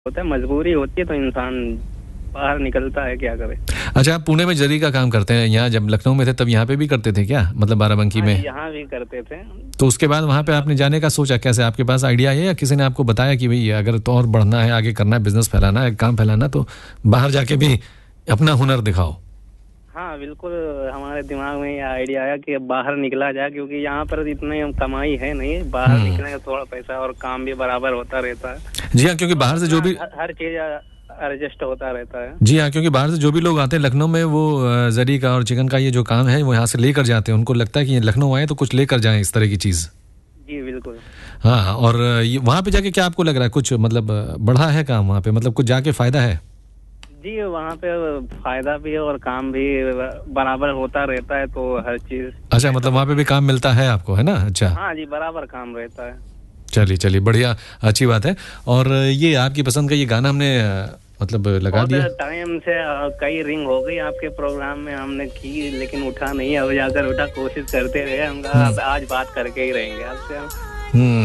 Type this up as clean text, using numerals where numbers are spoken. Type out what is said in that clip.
होता है, मजबूरी होती है तो इंसान बाहर निकलता है, क्या करे। अच्छा, आप पुणे में जरी का काम करते हैं। यहाँ जब लखनऊ में थे तब यहाँ पे भी करते थे क्या, मतलब बाराबंकी हाँ में? जी, यहाँ भी करते थे। तो उसके बाद वहाँ पे आपने जाने का सोचा कैसे? आपके पास आइडिया है या किसी ने आपको बताया कि भाई अगर तो और बढ़ना है, आगे करना है, बिजनेस फैलाना है, काम फैलाना, तो बाहर जाके भी अपना हुनर दिखाओ? हाँ बिल्कुल, हमारे दिमाग में ये आइडिया आया कि अब बाहर निकला जाए, क्योंकि यहाँ पर इतनी कमाई है नहीं। बाहर निकलेंगे थोड़ा पैसा और काम भी बराबर होता रहता है। जी हाँ, क्योंकि तो बाहर से जो भी हर चीज एडजस्ट होता रहता है। जी हाँ, क्योंकि बाहर से जो भी लोग आते हैं लखनऊ में, वो जरी का और चिकन का ये जो काम है वो यहाँ से लेकर जाते हैं। उनको लगता है कि ये लखनऊ आए तो कुछ लेकर जाएं, इस तरह की चीज़। जी बिल्कुल। हाँ, और ये वहाँ पे जाके क्या आपको लग रहा है, कुछ मतलब बढ़ा है काम वहाँ पे, मतलब कुछ जाके फायदा है? जी, वहाँ पे फायदा भी है और काम भी बराबर होता रहता है, तो हर चीज। अच्छा, मतलब वहाँ पे भी काम मिलता है आपको, है ना? अच्छा, हाँ जी, बराबर काम रहता है। चलिए चलिए, बढ़िया, अच्छी बात है। और ये आपकी पसंद का ये गाना हमने मतलब लगा बहुत दिया। टाइम से कई रिंग हो गई आपके प्रोग्राम में हमने की, लेकिन उठा नहीं। अब जाकर उठा, कोशिश करते रहे हम। अब आज बात करके ही रहेंगे आपसे हम।